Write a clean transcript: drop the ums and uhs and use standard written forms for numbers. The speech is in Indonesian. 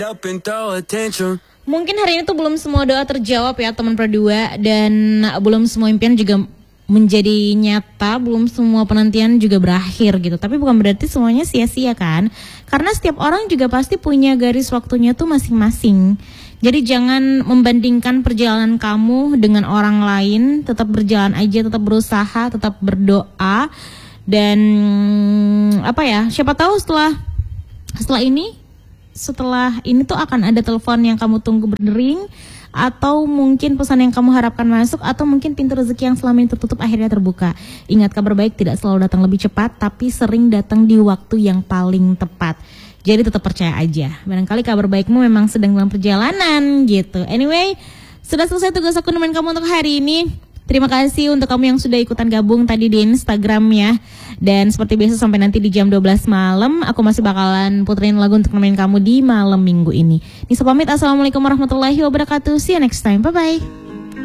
Mungkin hari ini tuh belum semua doa terjawab ya teman berdua, dan belum semua impian juga menjadi nyata, belum semua penantian juga berakhir gitu. Tapi bukan berarti semuanya sia-sia kan? Karena setiap orang juga pasti punya garis waktunya tuh masing-masing. Jadi jangan membandingkan perjalanan kamu dengan orang lain, tetap berjalan aja, tetap berusaha, tetap berdoa. Dan siapa tahu setelah ini tuh akan ada telepon yang kamu tunggu berdering, atau mungkin pesan yang kamu harapkan masuk, atau mungkin pintu rezeki yang selama ini tertutup akhirnya terbuka. Ingat, kabar baik tidak selalu datang lebih cepat, tapi sering datang di waktu yang paling tepat. Jadi tetap percaya aja, barangkali kabar baikmu memang sedang dalam perjalanan gitu. Anyway, sudah selesai tugas aku nemenin kamu untuk hari ini. Terima kasih untuk kamu yang sudah ikutan gabung tadi di Instagram ya. Dan seperti biasa sampai nanti di jam 12 malam aku masih bakalan puterin lagu untuk nemenin kamu di malam minggu ini. Nisa pamit, assalamualaikum warahmatullahi wabarakatuh. See you next time, bye bye.